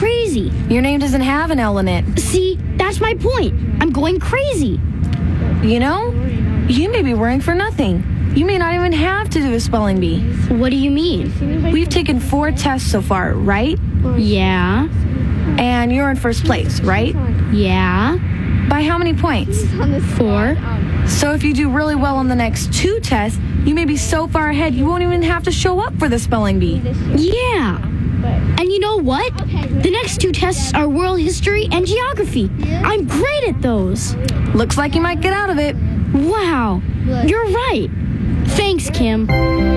crazy. Your name doesn't have an L in it. See, that's my point. I'm going crazy. You know, you may be worrying for nothing. You may not even have to do a spelling bee. What do you mean? We've taken 4 tests so far, right? Yeah. And you're in first place, right? Yeah. By how many points? 4. So if you do really well on the next 2 tests, you may be so far ahead you won't even have to show up for the spelling bee. Yeah. And you know what? The next 2 tests are world history and geography. I'm great at those. Looks like you might get out of it. Wow. You're right. Thanks, Kim.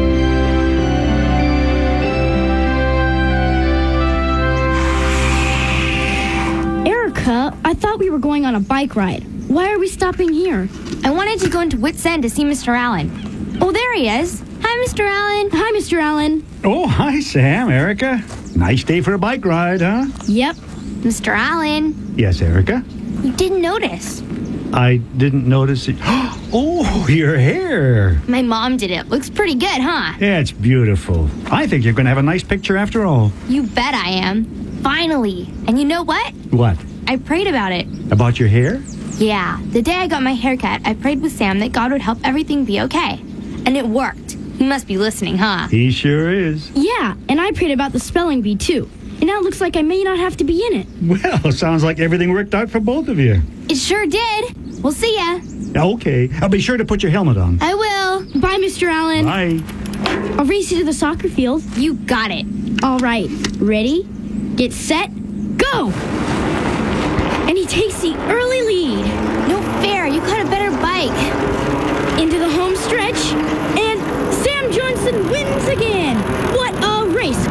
Erica, I thought we were going on a bike ride. Why are we stopping here? I wanted to go into Wits End to see Mr. Allen. Oh, there he is. Hi, Mr. Allen. Hi, Mr. Allen. Oh, hi, Sam, Erica. Nice day for a bike ride, huh? Yep. Mr. Allen, Yes, Erica. you didn't notice. I didn't notice it. Oh, your hair. My mom did it. Looks pretty good, huh? Yeah, it's beautiful. I think you're going to have a nice picture after all. You bet I am. Finally. And you know what? What? I prayed about it. About your hair? Yeah, the day I got my haircut, I prayed with Sam that God would help everything be okay. And it worked. He must be listening, huh? He sure is. Yeah, and I prayed about the spelling bee, too. And now it looks like I may not have to be in it. Well, sounds like everything worked out for both of you. It sure did. We'll see ya. Okay, I'll be sure to put your helmet on. I will. Bye, Mr. Allen. Bye. I'll race you to the soccer field. You got it. All right. Ready? Get set. Go! And he takes the early lead. No fair. You got a better bike. Into the home stretch. And Sam Johnson wins again. What a race.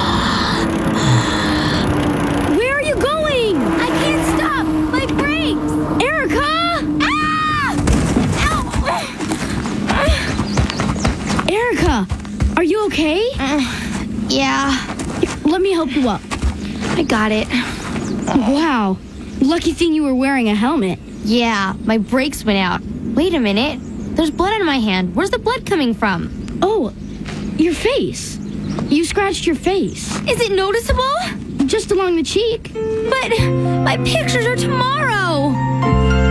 Where are you going? I can't stop. My brakes. Erica! Erica, are you okay? Yeah, Let me help you up. I got it. Wow. Lucky thing you were wearing a helmet. Yeah, my brakes went out. Wait a minute. There's blood on my hand. Where's the blood coming from? Oh, your face. You scratched your face. Is it noticeable? Just along the cheek. But my pictures are tomorrow.